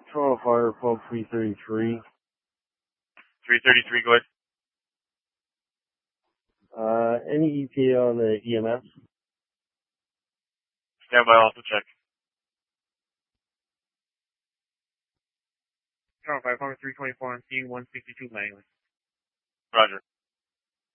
Toronto Fire, Pub 333. 333, go ahead. Any ETA on the EMS? Stand by, I'll also check. Toronto Fire, Pub 324 on scene 162 Langley. Roger.